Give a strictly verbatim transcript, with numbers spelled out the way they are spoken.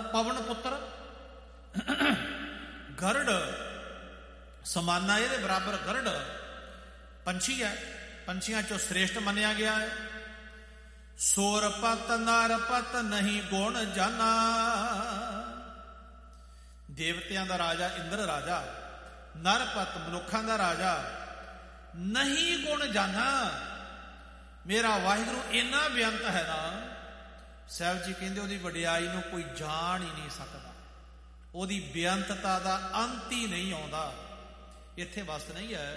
ਪਵਨ ਪੁੱਤਰ। ਗਰੜ ਸਮਾਨਾ ਇਹਦੇ ਬਰਾਬਰ ਗਰੜ ਪੰਛੀ ਹੈ, ਪੰਛੀਆਂ ਚੋਂ ਸ੍ਰੇਸ਼ਟ ਮੰਨਿਆ ਗਿਆ ਹੈ। ਸੋਰਪਤ ਨਰਪਤ ਨਹੀਂ ਗੁਣ ਜਾਨਾ। ਦੇਵਤਿਆਂ ਦਾ ਰਾਜਾ ਇੰਦਰ ਰਾਜਾ, ਨਰਪਤ ਮਨੁੱਖਾਂ ਦਾ ਰਾਜਾ, ਨਹੀਂ ਗੁਣ ਜਾਨਾ। ਮੇਰਾ ਵਾਹਿਗੁਰੂ ਇੰਨਾ ਬੇਅੰਤ ਹੈ ਨਾ, ਸਾਹਿਬ ਜੀ ਕਹਿੰਦੇ ਉਹਦੀ ਵਡਿਆਈ ਨੂੰ ਕੋਈ ਜਾਣ ਹੀ ਨਹੀਂ ਸਕਦਾ, ਉਹਦੀ ਬੇਅੰਤਤਾ ਦਾ ਅੰਤ ਹੀ ਨਹੀਂ ਆਉਂਦਾ। ਇੱਥੇ ਬਸ ਨਹੀਂ ਹੈ,